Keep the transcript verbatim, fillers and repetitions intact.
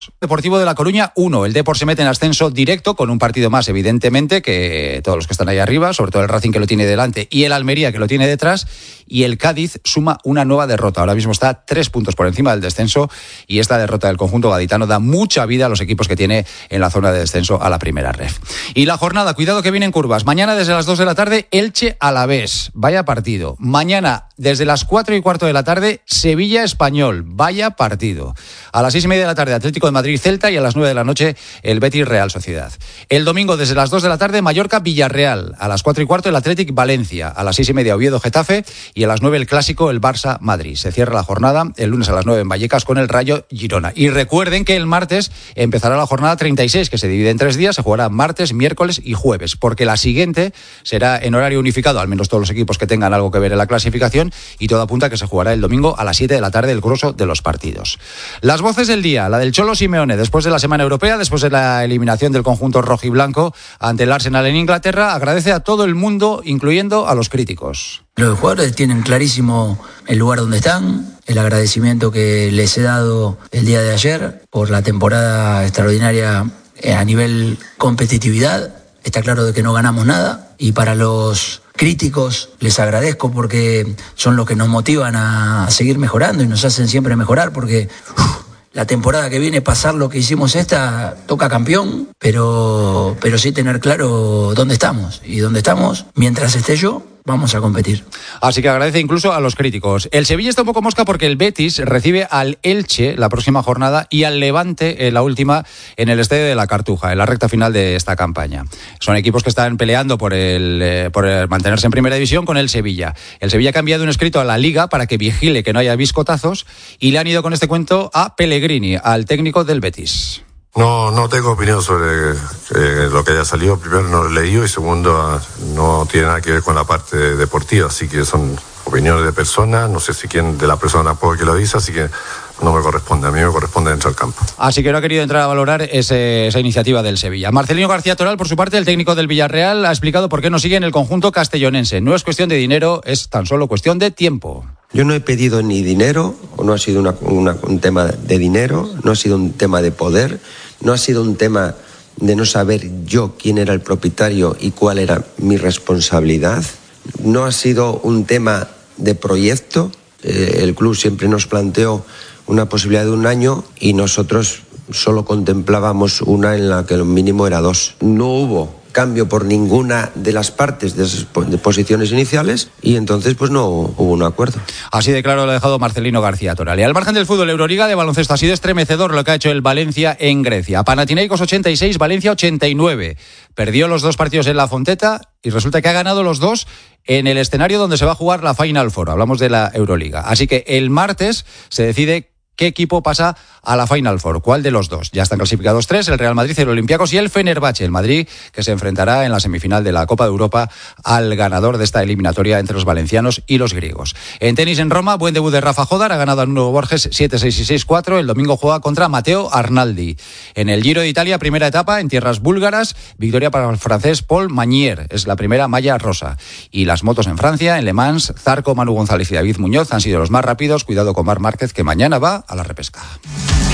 Deportivo de La Coruña uno, el Depor se mete en ascenso directo con un partido más, evidentemente, que todos los que están ahí arriba, sobre todo el Racing que lo tiene delante y el Almería que lo tiene detrás, y el Cádiz suma una nueva derrota. Ahora mismo está tres puntos por encima del descenso y esta derrota del conjunto gaditano da mucha vida a los equipos que tiene en la zona de descenso a la primera ref. Y la jornada, cuidado que vienen curvas. Mañana desde las dos de la tarde, Elche Alavés, vaya partido. Mañana desde las cuatro y cuarto de la tarde, Sevilla Español, vaya partido. A las seis y media de la tarde, Atlético de Madrid Celta, y a las nueve de la noche el Betis Real Sociedad. El domingo desde las dos de la tarde Mallorca Villarreal, a las cuatro y cuarto el Athletic Valencia, a las seis y media Oviedo Getafe y a las nueve el clásico el Barça Madrid. Se cierra la jornada el lunes a las nueve en Vallecas con el Rayo Girona. Y recuerden que el martes empezará la jornada treinta y seis, que se divide en tres días, se jugará martes, miércoles y jueves, porque la siguiente será en horario unificado, al menos todos los equipos que tengan algo que ver en la clasificación, y todo apunta a que se jugará el domingo a las siete de la tarde el grueso de los partidos. Las voces del día, la del Cholo Simeone después de la semana europea, después de la eliminación del conjunto rojiblanco ante el Arsenal en Inglaterra, agradece a todo el mundo, incluyendo a los críticos. Los jugadores tienen clarísimo el lugar donde están, el agradecimiento que les he dado el día de ayer por la temporada extraordinaria a nivel competitividad. Está claro de que no ganamos nada, y para los críticos les agradezco porque son los que nos motivan a seguir mejorando y nos hacen siempre mejorar, porque uf, la temporada que viene, pasar lo que hicimos esta, toca campeón, pero, pero sí tener claro dónde estamos. Y dónde estamos, mientras esté yo, vamos a competir. Así que agradece incluso a los críticos. El Sevilla está un poco mosca porque el Betis recibe al Elche la próxima jornada y al Levante eh, la última en el Estadio de la Cartuja, en la recta final de esta campaña. Son equipos que están peleando por el, eh, por el mantenerse en primera división con el Sevilla. El Sevilla ha cambiado un escrito a la Liga para que vigile que no haya biscotazos y le han ido con este cuento a Pellegrini, al técnico del Betis. No, no tengo opinión sobre eh, lo que haya salido. Primero, no lo he leído, y segundo, no tiene nada que ver con la parte deportiva, así que son opiniones de personas. No sé si quién de la persona tampoco que lo dice, así que no me corresponde, a mí me corresponde dentro del campo. Así que no ha querido entrar a valorar ese, esa iniciativa del Sevilla. Marcelino García Toral, por su parte, el técnico del Villarreal, ha explicado por qué no sigue en el conjunto castellonense. No es cuestión de dinero, es tan solo cuestión de tiempo. Yo no he pedido ni dinero, o no ha sido una, una, un tema de dinero, no ha sido un tema de poder, no ha sido un tema de no saber yo quién era el propietario y cuál era mi responsabilidad, no ha sido un tema de proyecto. Eh, el club siempre nos planteó una posibilidad de un año y nosotros solo contemplábamos una en la que lo mínimo era dos. No hubo cambio por ninguna de las partes de esas posiciones iniciales y entonces pues no hubo un acuerdo. Así de claro lo ha dejado Marcelino García Toral. Y al margen del fútbol, Euroliga de baloncesto, ha sido estremecedor lo que ha hecho el Valencia en Grecia. Panathinaikos ochenta y seis, Valencia ochenta y nueve. Perdió los dos partidos en la Fonteta y resulta que ha ganado los dos en el escenario donde se va a jugar la Final Four. Hablamos de la Euroliga. Así que el martes se decide qué equipo pasa a la Final Four, cuál de los dos. Ya están clasificados tres, el Real Madrid, el Olympiacos y el Fenerbahce. El Madrid que se enfrentará en la semifinal de la Copa de Europa al ganador de esta eliminatoria entre los valencianos y los griegos. En tenis en Roma, buen debut de Rafa Jodar, ha ganado a Nuno Borges siete seis y seis cuatro. El domingo juega contra Matteo Arnaldi. En el Giro de Italia, primera etapa en tierras búlgaras, victoria para el francés Paul Magnier, es la primera malla rosa. Y las motos en Francia, en Le Mans, Zarco, Manu González y David Muñoz han sido los más rápidos. Cuidado con Marc Márquez, que mañana va a la repesca.